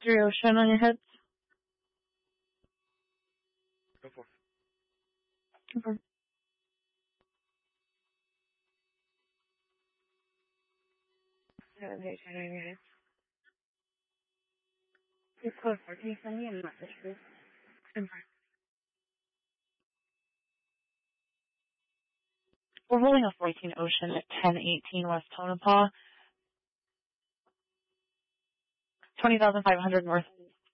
3 Ocean on your head. Go for it. Confirm. Hey, China on your head. It's code 4. Can you send me a message, please? Confirm. We're holding a 14 Ocean at 1018 West Tonopah. 20,500 north.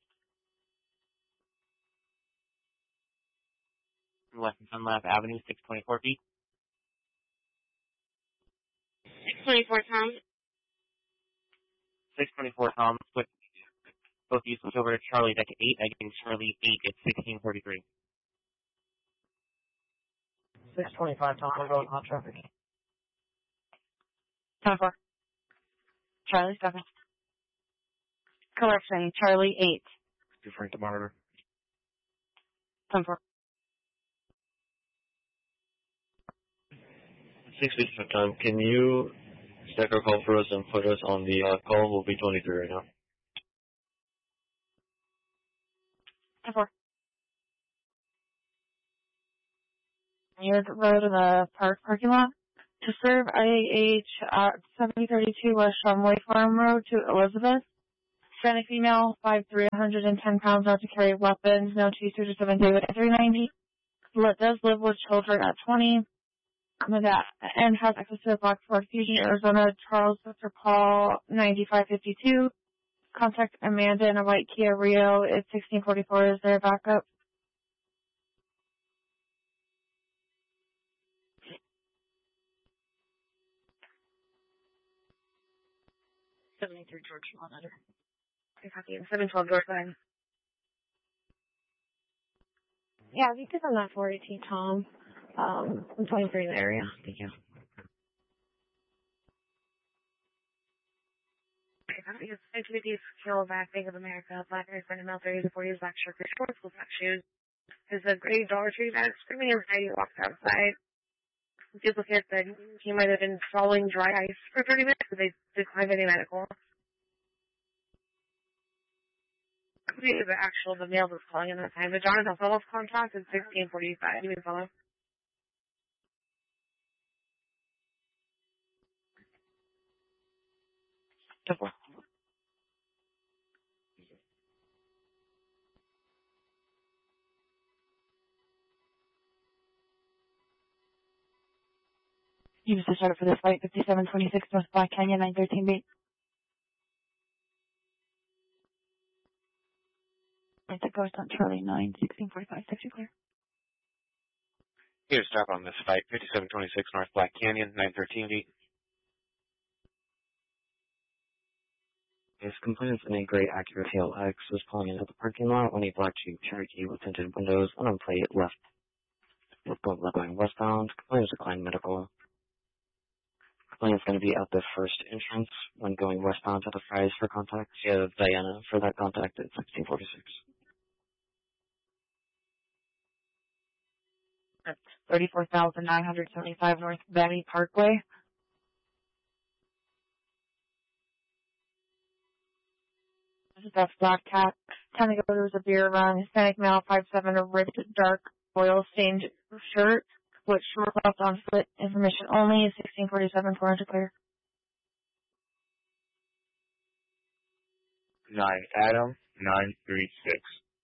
Left and Sunlap Avenue, 624 feet. 624, Tom. 624, Tom. Split. Both of you switch over to Charlie Deck 8, exiting Charlie 8 at 1643. 625, Tom. We're going hot traffic. 10-4. Charlie 7. Correction, Charlie 8. Referring to monitor. 10-4. 655, Tom. Can you stack our call for us and put us on the call? We'll be 23 right now. 10-4. Near the road in the parking lot. To serve IAH at 7032 West Shumway Farm Road to Elizabeth. Hispanic female, 5'3", 110 pounds, not to carry weapons, no T2 to 7 David at 390. Does live with children at 20. And has access to the Blackford Fusion, Arizona, Charles Victor Paul, 9552. Contact Amanda in a white Kia Rio. It's 1644. Is there backup? George Monitor. I copy. 712 Dorside. Yeah, if you could send that 418, Tom. I'm 23 in the area. Thank you. I copy. 650 Kilovac, Bank of America, black hair, friend of military, 40s, black shirt, shorts, with black shoes. There's a gray Dollar Tree bag screaming inside. He walks outside. Duplicate said he might have been swallowing dry ice for 30 minutes, but they declined any medical. The male was calling in that time. The Jonathan Phillips contact is 1645. You may follow. Use the start for this flight, 5726 North Black Canyon, 913 beat. Right, that goes on Charlie 9, 1645, section clear. Here to stop on this flight, 5726 North Black Canyon, 913 feet. His complainant in a gray Acura TLX was pulling into the parking lot when a black Jeep Cherokee with tinted windows on a plate left going westbound. Complainant declined medical. Complainant's going to be at the first entrance when going westbound to the Fry's for contact. You have Diana for that contact at 1646. That's 34,975 North Valley Parkway. That's Black Cat. Time to go, there was a beer run. Hispanic male, 5'7", a ripped, dark, oil-stained shirt, with short left on foot. Information only, 1647, 400 clear. 9 Adam, 936.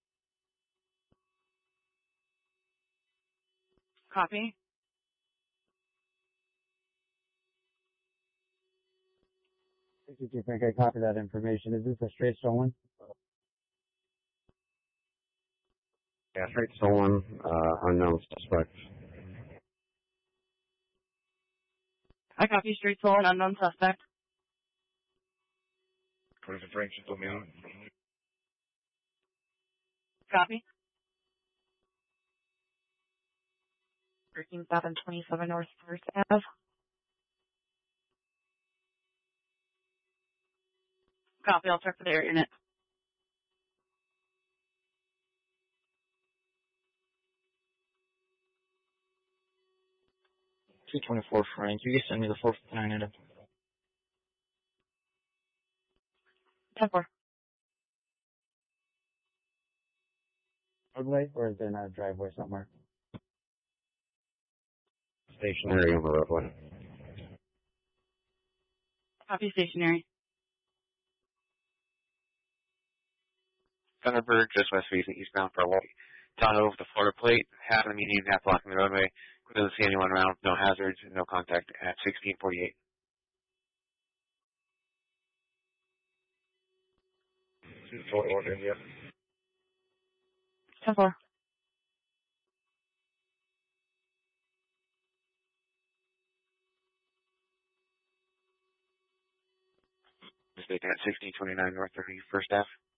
Copy. Did you think I copied that information? Is this a straight stolen? Yeah, straight stolen, unknown suspect. I copy, straight stolen, unknown suspect. What is the Frank just told me on? Copy. 13,727 North First Ave. Copy, I'll check for the air unit. $224 Frank. You can send me the 459 item. 10-4. roadway, or is it in a driveway somewhere? Stationary on the roadway. Copy stationary. Thunderbird, just west facing eastbound for Hawaii. Tahoe with the Florida plate, half of the median, half blocking the roadway. Doesn't see anyone around, no hazards, no contact at 1648. 41 India. 10-4. Mistaken at 1629 North 31st Ave.